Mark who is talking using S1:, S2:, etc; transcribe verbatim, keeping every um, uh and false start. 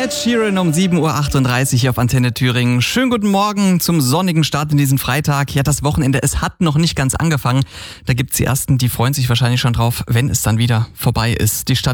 S1: Ed Sheeran um sieben Uhr achtunddreißig hier auf Antenne Thüringen. Schönen guten Morgen zum sonnigen Start in diesen Freitag. Ja, das Wochenende, es hat noch nicht ganz angefangen. Da gibt's die Ersten, die freuen sich wahrscheinlich schon drauf, wenn es dann wieder vorbei ist. Die Stadt